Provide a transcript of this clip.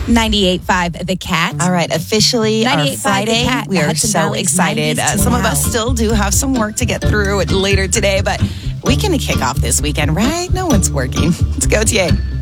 98.5 The Cat. All right, officially our 98.5 The Friday. Cat, We are Hudson so Valley's excited. 90s to Some of now. us still do have some work to get through later today, but we can kick off this weekend, right? No one's working. Let's go, TA.